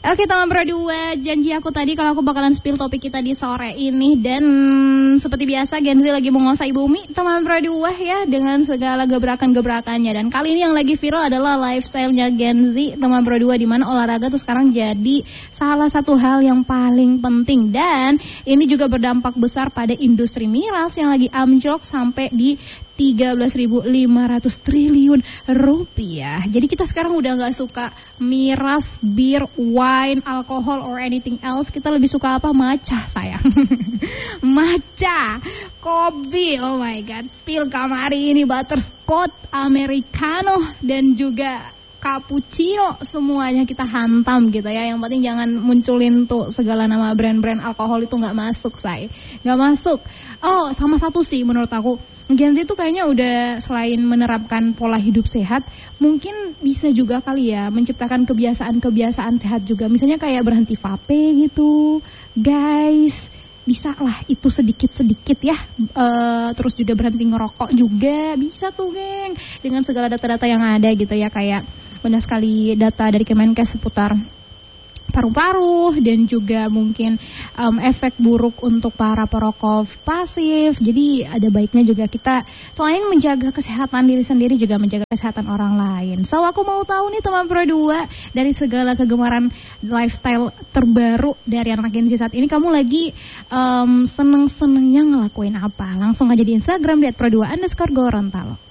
Oke teman Pro 2, janji aku tadi kalau aku bakalan spill topik kita di sore ini. Dan seperti biasa Gen Z lagi menguasai bumi teman Pro 2 ya, dengan segala gebrakan-gebrakannya. Dan kali ini yang lagi viral adalah lifestyle-nya Gen Z teman Pro 2, dimana olahraga tuh sekarang jadi salah satu hal yang paling penting. Dan ini juga berdampak besar pada industri miras yang lagi anjlok sampai di 13.500 triliun rupiah. Jadi kita sekarang udah gak suka miras, bir, wine, alkohol, or anything else. Kita lebih suka apa? Matcha sayang. Matcha, kopi, oh my god, spill kamari ini, butterscotch, americano, dan juga cappuccino, semuanya kita hantam gitu ya. Yang penting jangan munculin tuh segala nama brand-brand alkohol, itu gak masuk say, gak masuk. Oh sama satu sih menurut aku, Gen Z itu kayaknya udah selain menerapkan pola hidup sehat, mungkin bisa juga kali ya menciptakan kebiasaan-kebiasaan sehat juga. Misalnya kayak berhenti vape gitu, guys. Bisa lah itu sedikit-sedikit ya. Terus juga berhenti ngerokok juga bisa tuh geng. Dengan segala data-data yang ada gitu ya, kayak banyak sekali data dari Kemenkes seputar paru-paru dan juga mungkin efek buruk untuk para perokok pasif. Jadi ada baiknya juga kita selain menjaga kesehatan diri sendiri juga menjaga kesehatan orang lain. So aku mau tahu nih teman Pro 2, dari segala kegemaran lifestyle terbaru dari anak Gen Z saat ini, kamu lagi seneng-senengnya ngelakuin apa? Langsung aja di Instagram @pro2_gorontalo.